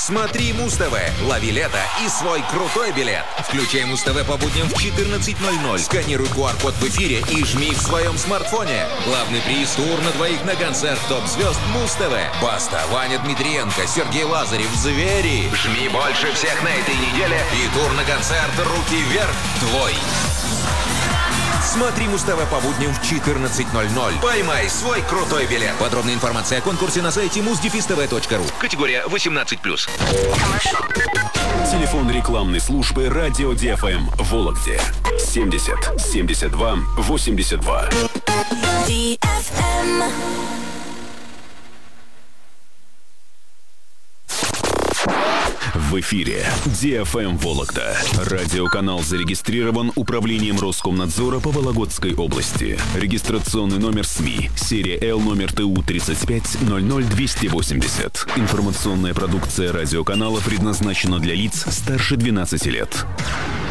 Смотри Муз-ТВ, лови лето и свой крутой билет. Включай Муз-ТВ по будням в 14:00. Сканируй QR-код в эфире и жми в своем смартфоне. Главный приз — тур на двоих на концерт топ-звезд Муз-ТВ. Баста, Ваня Дмитриенко, Сергей Лазарев, Звери. Жми больше всех на этой неделе и тур на концерт «Руки вверх» твой. Смотри Муз-ТВ по будням в 14:00. Поймай свой крутой билет. Подробная информация о конкурсе на сайте muz-tv.ru. Категория 18+. Телефон рекламной службы «Радио ДФМ» в Вологде. 70 72 82. DFM. В эфире DFM Вологда. Радиоканал зарегистрирован Управлением Роскомнадзора по Вологодской области. Регистрационный номер СМИ. Серия Л, номер ТУ 3500280. Информационная продукция радиоканала предназначена для лиц старше 12 лет.